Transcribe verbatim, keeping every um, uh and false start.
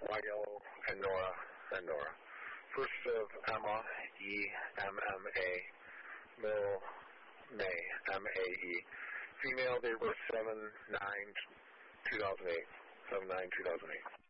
Y Yellow and Nora and Nora. First of Emma, E M M A, middle May, M A E. Female, date of birth seven nine two thousand eight. seven nine two thousand eight.